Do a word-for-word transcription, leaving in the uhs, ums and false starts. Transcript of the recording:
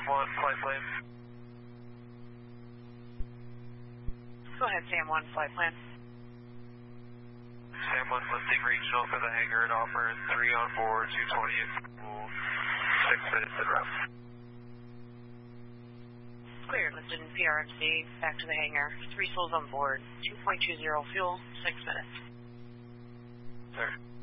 one, flight plan. Go ahead, Sam one, flight plan. Sam one, lifting regional for the hangar and offer three on board, two twenty at six minutes in route. Clear, lifted in P R M C, back to the hangar, three souls on board, two point two zero fuel, six minutes. Sir.